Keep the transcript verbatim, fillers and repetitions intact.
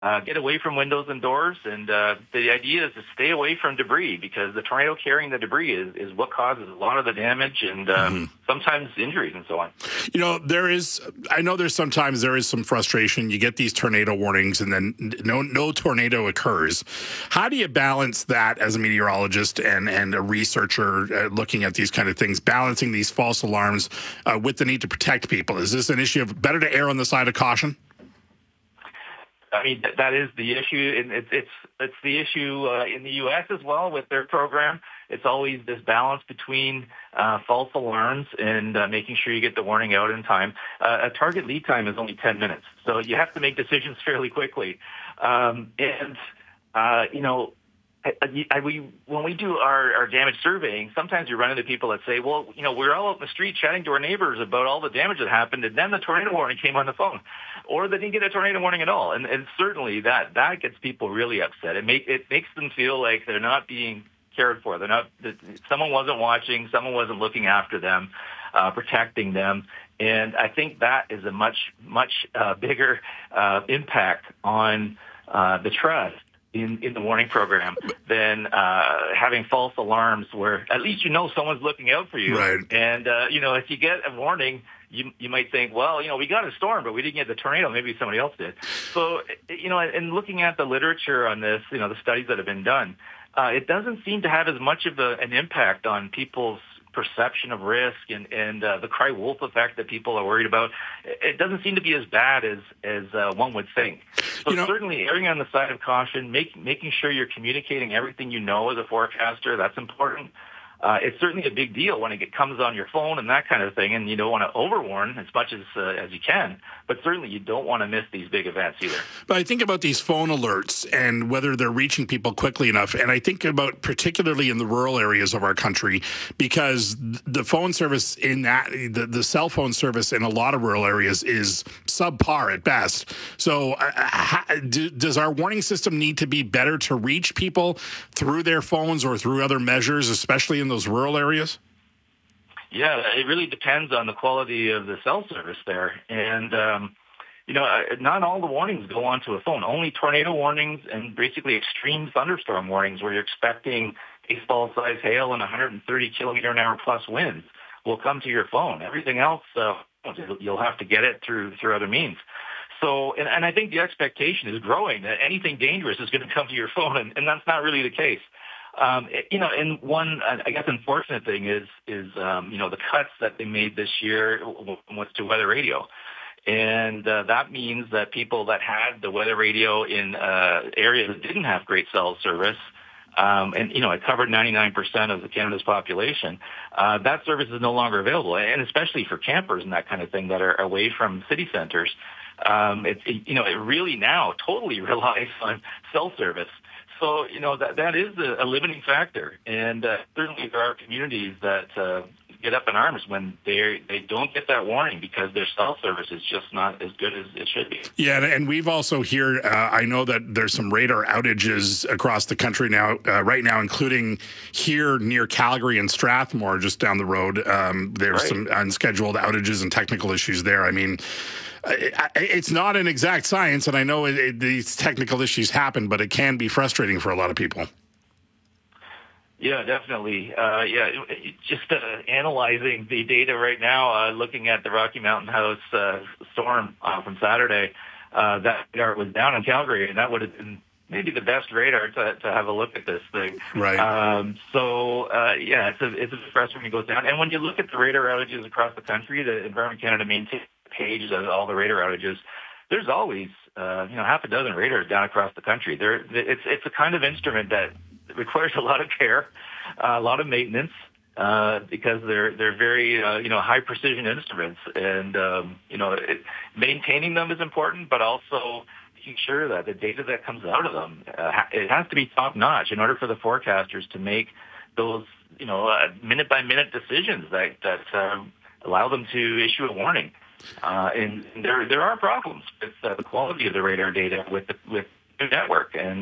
Uh, get away from windows and doors, and uh, the idea is to stay away from debris because the tornado carrying the debris is, is what causes a lot of the damage and um, mm-hmm. sometimes injuries and so on. You know, there is, I know there's sometimes there is some frustration. You get these tornado warnings and then no no tornado occurs. How do you balance that as a meteorologist and, and a researcher uh, looking at these kind of things, balancing these false alarms uh, with the need to protect people? Is this an issue of better to err on the side of caution? I mean, that, that is the issue, and it's it's it's the issue uh, in the U S as well with their program. It's always this balance between uh, false alarms and uh, making sure you get the warning out in time. Uh, a target lead time is only ten minutes, so you have to make decisions fairly quickly. Um, and uh, you know, I, I, we when we do our, our damage surveying, sometimes you run into people that say, "Well, you know, we're all out in the street chatting to our neighbors about all the damage that happened, and then the tornado warning came on the phone." Or they didn't get a tornado warning at all, and, and certainly that that gets people really upset. It make it makes them feel like they're not being cared for. They're not. That someone wasn't watching. Someone wasn't looking after them, uh, protecting them. And I think that is a much much uh, bigger uh, impact on uh, the trust in, in the warning program than uh, having false alarms, where at least you know someone's looking out for you. Right. And uh, you know, if you get a warning, You, you might think, well, you know, we got a storm, but we didn't get the tornado. Maybe somebody else did. So, you know, and looking at the literature on this, you know, the studies that have been done, uh, it doesn't seem to have as much of a, an impact on people's perception of risk and, and uh, the cry wolf effect that people are worried about. It doesn't seem to be as bad as, as uh, one would think. So you know, certainly erring on the side of caution, make, making sure you're communicating everything you know as a forecaster, that's important. Uh, it's certainly a big deal when it comes on your phone and that kind of thing, and you don't want to overwarn as much as uh, as you can, but certainly you don't want to miss these big events either. But I think about these phone alerts and whether they're reaching people quickly enough, and I think about particularly in the rural areas of our country, because the phone service in that, the, the cell phone service in a lot of rural areas is subpar at best. So uh, how, do, does our warning system need to be better to reach people through their phones or through other measures, especially in those rural areas? Yeah, it really depends on the quality of the cell service there. And, um, you know, not all the warnings go onto a phone. Only tornado warnings and basically extreme thunderstorm warnings where you're expecting baseball-sized hail and one hundred thirty kilometer an hour plus winds will come to your phone. Everything else, uh, you'll have to get it through through other means. So, and, and I think the expectation is growing that anything dangerous is going to come to your phone, and, and that's not really the case. Um, you know, and one, I guess, unfortunate thing is, is um, you know, the cuts that they made this year was to weather radio. And uh, that means that people that had the weather radio in uh, areas that didn't have great cell service, um, and, you know, it covered ninety-nine percent of the Canada's population, uh, that service is no longer available, and especially for campers and that kind of thing that are away from city centers. Um, it, it, you know, it really now totally relies on cell service. So, you know, that that is a, a limiting factor. And uh, certainly there are communities that uh, get up in arms when they they don't get that warning because their cell service is just not as good as it should be. Yeah, and we've also here, uh, I know that there's some radar outages across the country now, uh, right now, including here near Calgary and Strathmore, just down the road. Um, there's right. some unscheduled outages and technical issues there. I mean, it's not an exact science, and I know it, it, these technical issues happen, but it can be frustrating for a lot of people. Yeah, definitely. Uh, yeah, just uh, analyzing the data right now, uh, looking at the Rocky Mountain House uh, storm uh, from Saturday, uh, that radar was down in Calgary, and that would have been maybe the best radar to, to have a look at this thing. Right. Um, so, uh, yeah, it's a, it's a frustrating when it goes down. And when you look at the radar outages across the country, the Environment Canada maintains page of all the radar outages, there's always, uh, you know, half a dozen radars down across the country. There, it's it's a kind of instrument that requires a lot of care, uh, a lot of maintenance, uh, because they're they're very, uh, you know, high precision instruments, and um, you know, it, maintaining them is important, but also making sure that the data that comes out of them, uh, it has to be top notch in order for the forecasters to make those, you know, uh, minute by minute decisions that that uh, allow them to issue a warning. Uh, and there there are problems with uh, the quality of the radar data with the, with the network, and